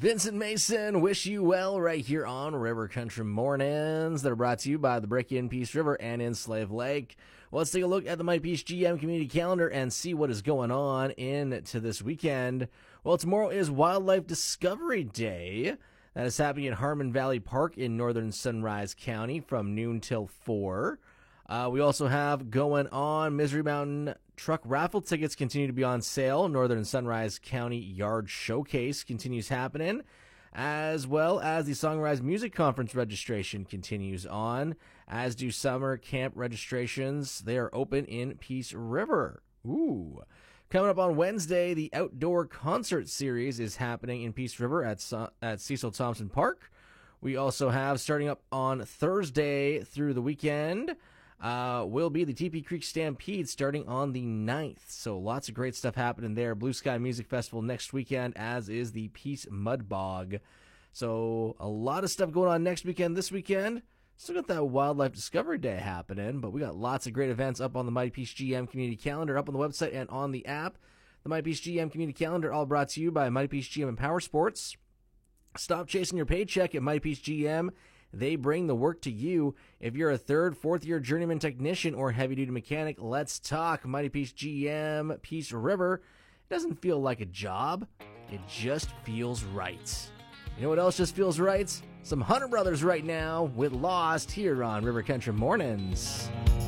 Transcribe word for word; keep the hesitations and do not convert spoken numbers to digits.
Vincent Mason, wish you well right here on River Country Mornings that are brought to you by the Brick in Peace River and in Slave Lake. Well, let's take a look at the Mighty Peace G M community calendar and see what is going on into this weekend. Well, tomorrow is Wildlife Discovery Day. That is happening at Harmon Valley Park in northern Sunrise County from noon till four. Uh, we also have going on Misery Mountain Truck Raffle tickets continue to be on sale. Northern Sunrise County Yard Showcase continues happening, as well as the Songrise Music Conference registration continues on, as do summer camp registrations. They are open in Peace River. Ooh. Coming up on Wednesday, the Outdoor Concert Series is happening in Peace River at, at Cecil Thompson Park. We also have, starting up on Thursday through the weekend, Uh, will be the T P Creek Stampede starting on the ninth. So lots of great stuff happening there. Blue Sky Music Festival next weekend, as is the Peace Mud Bog. So a lot of stuff going on next weekend. This weekend, still got that Wildlife Discovery Day happening, but we got lots of great events up on the Mighty Peace G M community calendar, up on the website and on the app. The Mighty Peace G M community calendar, all brought to you by Mighty Peace G M and Power Sports. Stop chasing your paycheck at Mighty Peace G M. They bring the work to you. If you're a third, fourth-year journeyman technician or heavy-duty mechanic, let's talk. Mighty Peace G M, Peace River. It doesn't feel like a job. It just feels right. You know what else just feels right? Some Hunter Brothers right now with Lost here on River Country Mornings.